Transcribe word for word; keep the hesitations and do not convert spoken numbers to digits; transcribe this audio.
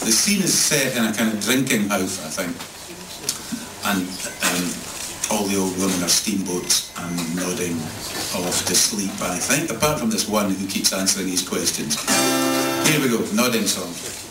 the scene is set in a kind of drinking house, I think. And um, all the old women are steamboats and nodding off to sleep, I think, apart from this one who keeps answering his questions. Here we go, nodding song.